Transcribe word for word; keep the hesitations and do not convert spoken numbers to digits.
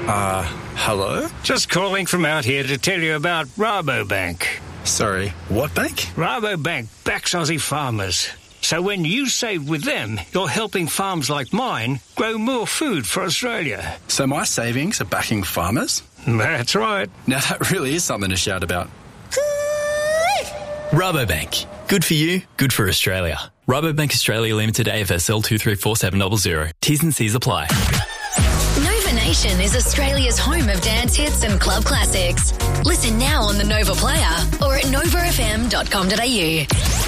Uh, hello? Just calling from out here to tell you about Rabobank. Sorry, what bank? Rabobank backs Aussie farmers. So when you save with them, you're helping farms like mine grow more food for Australia. So my savings are backing farmers? That's right. Now that really is something to shout about. Rabobank. Good for you, good for Australia. Rabobank Australia Limited A F S L two three four seven zero zero. T's and C's apply. Nova Nation is Australia's home of dance hits and club classics. Listen now on the Nova Player or at nova f m dot com dot a u.